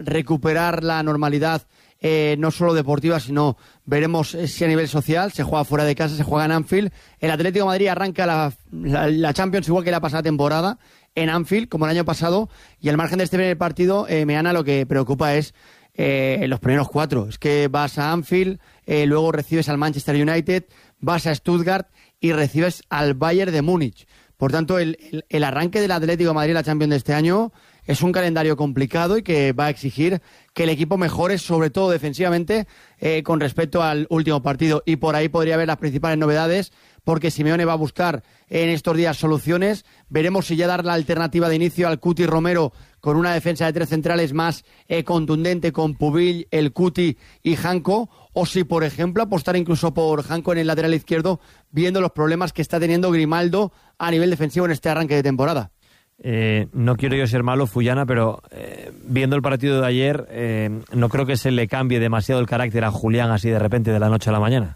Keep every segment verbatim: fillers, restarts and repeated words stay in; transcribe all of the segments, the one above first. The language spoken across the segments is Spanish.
recuperar la normalidad, eh, no solo deportiva, sino veremos si a nivel social. Se juega fuera de casa, se juega en Anfield. El Atlético de Madrid arranca la, la, la Champions igual que la pasada temporada en Anfield, como el año pasado, y al margen de este primer partido, eh, Meana, lo que preocupa es eh, los primeros cuatro. Es que vas a Anfield, eh, luego recibes al Manchester United, vas a Stuttgart y recibes al Bayern de Múnich. Por tanto, el, el, el arranque del Atlético de Madrid en la Champions de este año es un calendario complicado y que va a exigir que el equipo mejore, sobre todo defensivamente, eh, con respecto al último partido. Y por ahí podría haber las principales novedades, porque Simeone va a buscar en estos días soluciones. Veremos si ya dar la alternativa de inicio al Cuti Romero con una defensa de tres centrales más eh, contundente, con Pubil, el Cuti y Janko, o si, por ejemplo, apostar incluso por Janko en el lateral izquierdo, viendo los problemas que está teniendo Grimaldo a nivel defensivo en este arranque de temporada. Eh, no quiero yo ser malo, Fullana, pero eh, viendo el partido de ayer, eh, no creo que se le cambie demasiado el carácter a Julián así de repente de la noche a la mañana.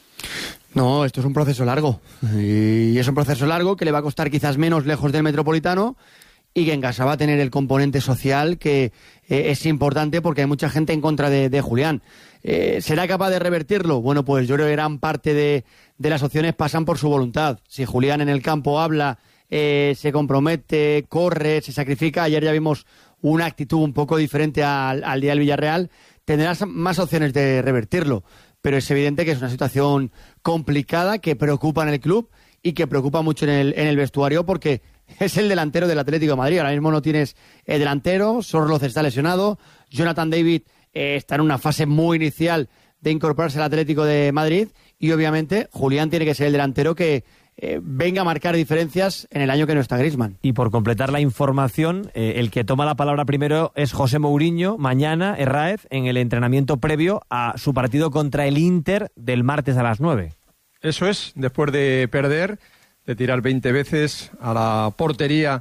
No, esto es un proceso largo, y es un proceso largo que le va a costar quizás menos lejos del Metropolitano, y que en casa va a tener el componente social que eh, es importante, porque hay mucha gente en contra de, de Julián. Eh, ¿Será capaz de revertirlo? Bueno, pues yo creo que gran parte de, de las opciones pasan por su voluntad. Si Julián en el campo habla, eh, se compromete, corre, se sacrifica, ayer ya vimos una actitud un poco diferente al, al día del Villarreal, tendrás más opciones de revertirlo. Pero es evidente que es una situación complicada, que preocupa en el club y que preocupa mucho en el, en el vestuario, porque es el delantero del Atlético de Madrid. Ahora mismo no tienes el delantero, Sorloz está lesionado, Jonathan David eh, está en una fase muy inicial de incorporarse al Atlético de Madrid, y obviamente Julián tiene que ser el delantero que eh, venga a marcar diferencias en el año que no está Griezmann. Y por completar la información, eh, el que toma la palabra primero es José Mourinho, mañana, Herráez, en el entrenamiento previo a su partido contra el Inter del martes a las nueve. Eso es, después de perder, de tirar veinte veces a la portería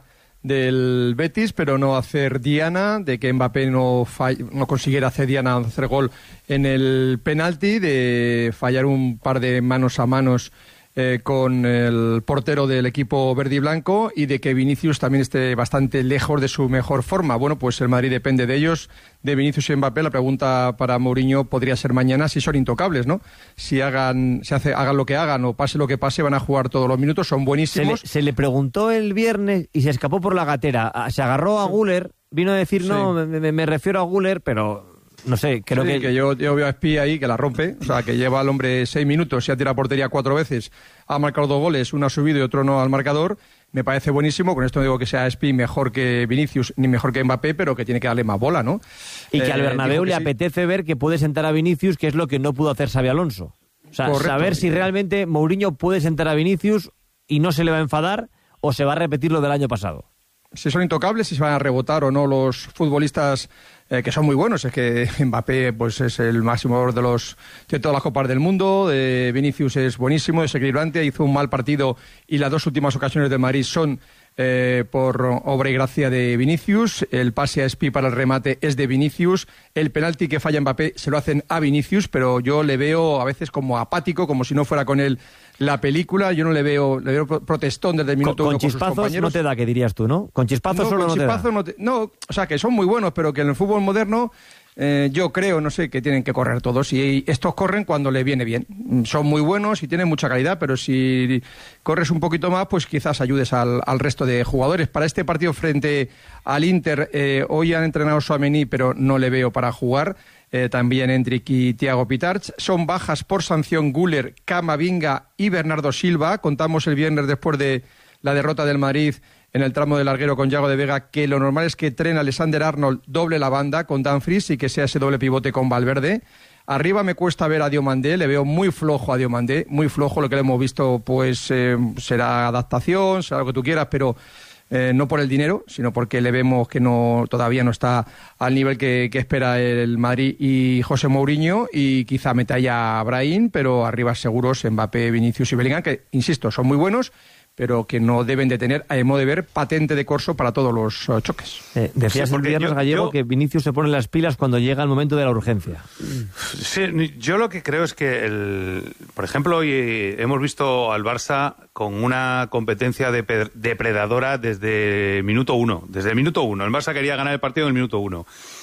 del Betis, pero no hacer diana, de que Mbappé no, fall, no consiguiera hacer diana, hacer gol en el penalti, de fallar un par de manos a manos eh, con el portero del equipo verde y blanco, y de que Vinicius también esté bastante lejos de su mejor forma. Bueno, pues el Madrid depende de ellos, de Vinicius y Mbappé. La pregunta para Mourinho podría ser mañana si son intocables, ¿no? Si hagan, si hace, hagan lo que hagan o pase lo que pase, van a jugar todos los minutos, son buenísimos. Se le, se le preguntó el viernes y se escapó por la gatera. Se agarró a sí. Güler, vino a decir, sí. no, me, me refiero a Güler, pero no sé, creo sí, que... que yo, yo veo a Espí ahí que la rompe, o sea, que lleva al hombre seis minutos, se ha tirado a portería cuatro veces, ha marcado dos goles, uno ha subido y otro no al marcador. Me parece buenísimo. Con esto no digo que sea Espí mejor que Vinicius ni mejor que Mbappé, pero que tiene que darle más bola, ¿no? Y que eh, al Bernabéu que le sí. apetece ver que puede sentar a Vinicius, que es lo que no pudo hacer Xabi Alonso. O sea, correcto. Saber si realmente Mourinho puede sentar a Vinicius y no se le va a enfadar, o se va a repetir lo del año pasado. Si son intocables, si se van a rebotar o no los futbolistas eh, que son muy buenos. Es que Mbappé pues es el máximo de los de todas las copas del mundo, de Vinicius es buenísimo, desequilibrante, hizo un mal partido, y las dos últimas ocasiones del Madrid son eh, por obra y gracia de Vinicius. El pase a Espí para el remate es de Vinicius, el penalti que falla Mbappé se lo hacen a Vinicius, pero yo le veo a veces como apático, como si no fuera con él la película. Yo no le veo, le veo protestón desde el minuto con, uno con con sus compañeros. Chispazos no te da, que dirías tú, ¿no? Con chispazos no, solo con no chispazos te da. No, te, no, o sea, que son muy buenos, pero que en el fútbol moderno eh, yo creo, no sé, que tienen que correr todos, y estos corren cuando le viene bien. Son muy buenos y tienen mucha calidad, pero si corres un poquito más, pues quizás ayudes al, al resto de jugadores. Para este partido frente al Inter, eh, hoy han entrenado Tchouaméni, pero no le veo para jugar. Eh, también Endrick y Thiago Pitarch. Son bajas por sanción Güler, Camavinga y Bernardo Silva. Contamos el viernes, después de la derrota del Madrid en el tramo del larguero con Yago de Vega, que lo normal es que Trent Alexander-Arnold doble la banda con Dumfries y que sea ese doble pivote con Valverde. Arriba me cuesta ver a Diomandé, le veo muy flojo a Diomandé, muy flojo. Lo que le hemos visto pues eh, será adaptación, será lo que tú quieras, pero Eh, no por el dinero, sino porque le vemos que no todavía no está al nivel que, que espera el Madrid y José Mourinho, y quizá meta ya a Brahim, pero arriba seguros Mbappé, Vinicius y Bellingham, que, insisto, son muy buenos, pero que no deben de tener, a modo de ver, patente de corso para todos los uh, choques. Eh, decías sí, el viernes, Gallego, yo... que Vinicius se pone las pilas cuando llega el momento de la urgencia. Sí, yo lo que creo es que, el, por ejemplo, hoy hemos visto al Barça con una competencia de depredadora desde minuto uno. Desde el minuto uno. El Barça quería ganar el partido en el minuto uno.